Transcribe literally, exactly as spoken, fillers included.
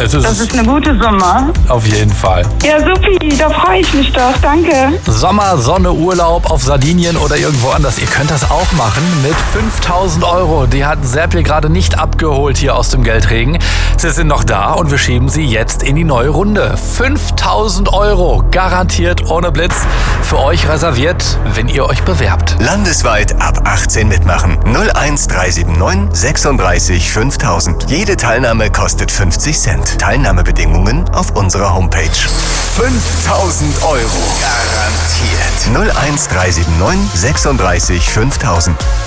Es ist Das ist eine gute Summe. auf jeden Fall. Ja, supi, da freue ich mich doch. Danke. Sommer, Sonne, Urlaub auf Sardinien oder irgendwo anders. Ihr könnt das auch machen mit fünftausend Euro. Die hat Serpil gerade nicht abgeholt hier aus dem Geldregen. Sie sind noch da und wir schieben sie jetzt in die neue Runde. fünftausend Euro, garantiert ohne Blitz, für euch reserviert, wenn ihr euch bewerbt. Landesweit ab achtzehn mitmachen. null eins drei sieben neun sechsunddreißig fünftausend. Jede Teilnahme kostet fünfzig Cent. Teilnahmebedingungen auf unserer Homepage. fünftausend Euro. Garantiert. null eins drei sieben neun sechsunddreißig fünftausend.